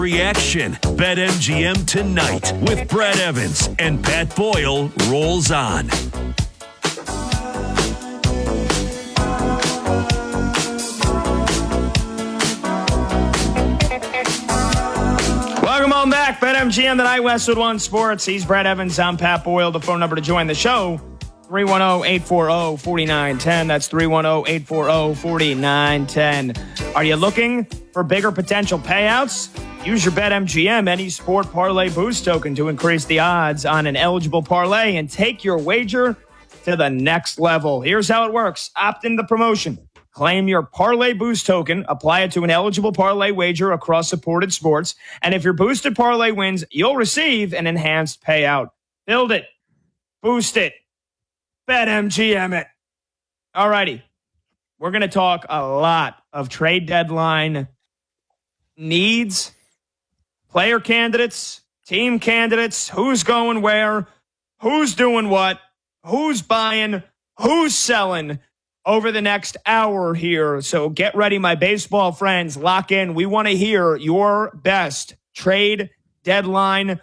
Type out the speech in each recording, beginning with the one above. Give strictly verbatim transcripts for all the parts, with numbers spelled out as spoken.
Reaction. BetMGM tonight with Brad Evans and Pat Boyle rolls on. Welcome on back. BetMGM tonight, Westwood One Sports. He's Brad Evans. I'm Pat Boyle. The phone number to join the show, three one zero, eight four zero, four nine one zero. That's three one zero, eight four zero, four nine one zero. Are you looking for bigger potential payouts? Use your BetMGM Any Sport Parlay Boost token to increase the odds on an eligible parlay and take your wager to the next level. Here's how it works. Opt into the promotion. Claim your Parlay Boost token, apply it to an eligible parlay wager across supported sports, and if your boosted parlay wins, you'll receive an enhanced payout. Build it. Boost it. BetMGM it. All righty. We're going to talk a lot of trade deadline needs, player candidates, team candidates, who's going where, who's doing what, who's buying, who's selling over the next hour here. So get ready, my baseball friends. Lock in. We want to hear your best trade deadline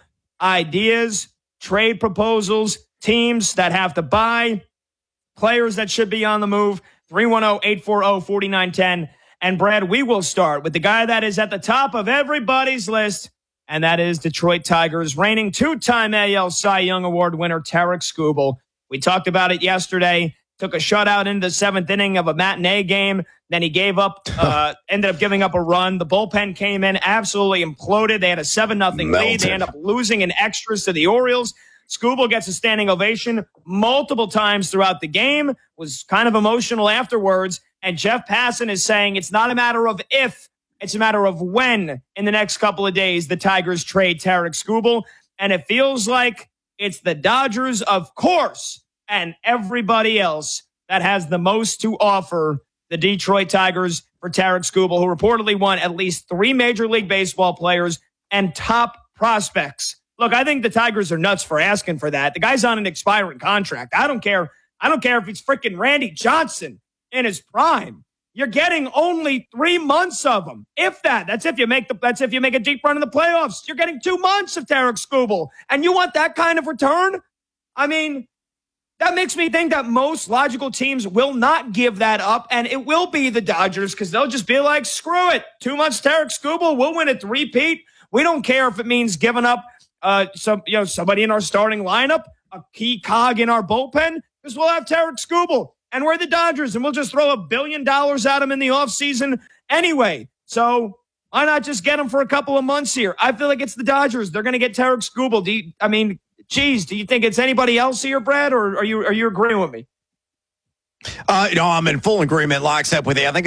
ideas, trade proposals, teams that have to buy, players that should be on the move. three one zero, eight four zero, four nine one zero. And Brad, we will start with the guy that is at the top of everybody's list, and that is Detroit Tigers reigning two-time A L Cy Young Award winner Tarik Skubal. We talked about it yesterday. Took a shutout into the seventh inning of a matinee game. Then he gave up, uh, ended up giving up a run. The bullpen came in, absolutely imploded. They had a seven nothing lead. They end up losing in extras to the Orioles. Skubal gets a standing ovation multiple times throughout the game, was kind of emotional afterwards. And Jeff Passan is saying it's not a matter of if, it's a matter of when in the next couple of days the Tigers trade Tarik Skubal. And it feels like it's the Dodgers, of course, and everybody else that has the most to offer the Detroit Tigers for Tarik Skubal, who reportedly won at least three Major League Baseball players and top prospects. Look, I think the Tigers are nuts for asking for that. The guy's on an expiring contract. I don't care. I don't care if he's freaking Randy Johnson in his prime. You're getting only three months of him, if that. That's if you make the. That's if you make a deep run in the playoffs. You're getting two months of Tarik Skubal, and you want that kind of return? I mean, that makes me think that most logical teams will not give that up, and it will be the Dodgers because they'll just be like, screw it. Two months Tarik Skubal, we'll win a three-peat. We don't care if it means giving up uh, some, you know, somebody in our starting lineup, a key cog in our bullpen, because we'll have Tarik Skubal, and we're the Dodgers, and we'll just throw a billion dollars at him in the offseason anyway. So why not just get him for a couple of months here? I feel like it's the Dodgers. They're going to get Tarik Skubal. Do you, I mean... Geez, do you think it's anybody else here, Brad, or are you are you agreeing with me? Uh, you know, I'm in full agreement, lockstep with you. I think